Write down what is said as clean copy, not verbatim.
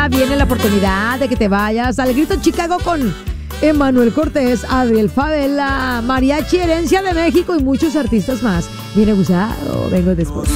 ya viene la oportunidad de que te vayas al Grito Chicago con Emanuel Cortés, Adriel Favela, Mariachi Herencia de México y muchos artistas más. Viene gustado, vengo después.